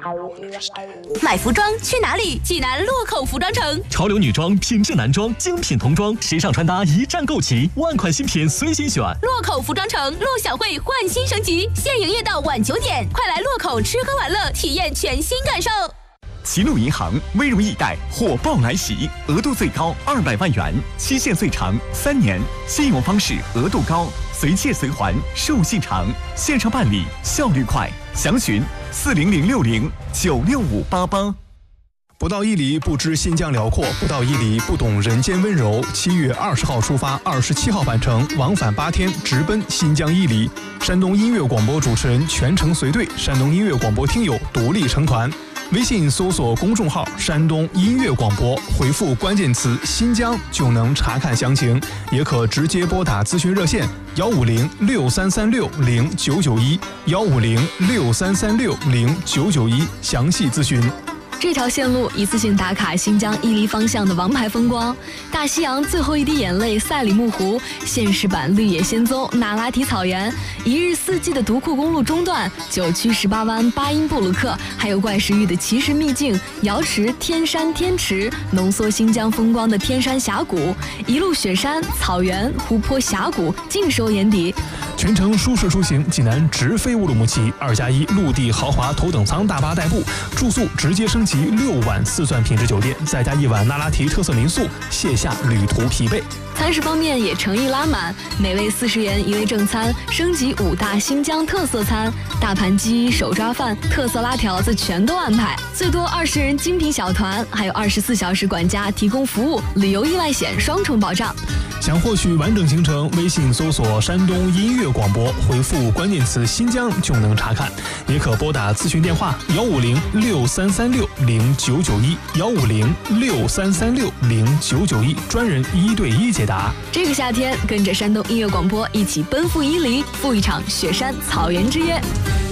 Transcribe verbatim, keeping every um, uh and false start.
买服装去哪里？济南洛口服装城。 潮流女装、品质男装、精品童装，时尚穿搭一站购齐，万款新品随心选。 洛口服装城陆小慧焕新升级，现营业到晚九点，快来洛口吃喝玩乐，体验全新感受。 齐鲁银行微融易贷火爆来袭，额度最高二百万元，期限最长三年，信用方式额度高，随借随还，授信长，线上办理效率快，详询四零零六零九六五八八。 不到一里不知新疆辽阔，不到一里不懂人间温柔。七月二十号出发，二十七号返程，往返八天，直奔新疆伊犁。山东音乐广播主持人全程随队，山东音乐广播听友独立成团。微信搜索公众号山东音乐广播，回复关键词新疆就能查看详情，也可直接拨打咨询热线幺五零六三三六零九九一幺五零六三三六零九九一详细咨询。 这条线路一次性打卡新疆伊犁方向的王牌风光：大西洋最后一滴眼泪赛里木湖、现实版绿野仙踪那拉提草原、一日四季的独库公路中段、九曲十八弯巴音布鲁克，还有怪石峪的奇石秘境瑶池天山天池，浓缩新疆风光的天山峡谷，一路雪山、草原、湖泊、峡谷尽收眼底。 全程舒适出行，济南直飞乌鲁木齐，二加一陆地豪华头等舱大巴代步，住宿直接升级六晚四钻品质酒店，再加一晚那拉提特色民宿，卸下旅途疲惫。 餐食方面也诚意拉满，每位四十元一位正餐，升级五大新疆特色餐，大盘鸡、手抓饭、特色拉条子全都安排，最多二十人精品小团，还有二十四小时管家提供服务，旅游意外险双重保障。 想获取完整行程，微信搜索山东音乐广播，回复关键词新疆就能查看，也可拨打咨询电话幺五零六三三六零九九一幺五零六三三六零九九一，专人一对一解答。 这个夏天，跟着山东音乐广播一起奔赴伊犁，赴一场雪山草原之约。